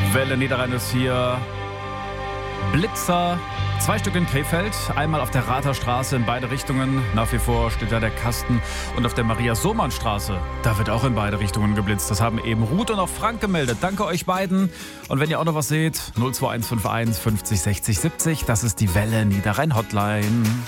Welle Niederrhein ist hier. Blitzer, 2 Stück in Krefeld, einmal auf der Ratherstraße in beide Richtungen. Nach wie vor steht da der Kasten. Und auf der Maria-Sohmann-Straße, da wird auch in beide Richtungen geblitzt. Das haben eben Ruth und auch Frank gemeldet. Danke euch beiden. Und wenn ihr auch noch was seht, 02151 50 60 70, das ist die Welle Niederrhein Hotline.